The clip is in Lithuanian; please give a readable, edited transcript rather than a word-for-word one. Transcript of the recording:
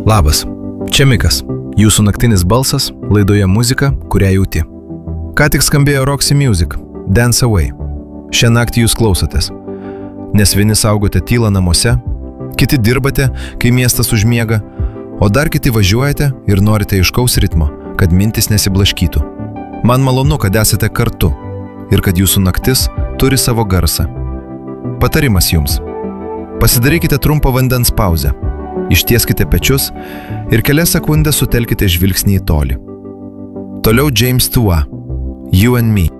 Labas, čia Mikas, jūsų naktinis balsas laidoje muzika, kurią jauti. Ką tik skambėjo Roxy Music, Dance Away. Šią naktį jūs klausotės, nes vieni saugote tylą namuose, kiti dirbate, kai miestas užmiega, o dar kiti važiuojate ir norite aiškaus ritmo, kad mintis nesiblaškytų. Man malonu, kad esate kartu ir kad jūsų naktis turi savo garsą. Patarimas jums. Pasidarykite trumpą vandens pauzę. Ištieskite pečius ir kelias sekundės sutelkite žvilgsnį į tolį. Toliau James Tua, You and Me.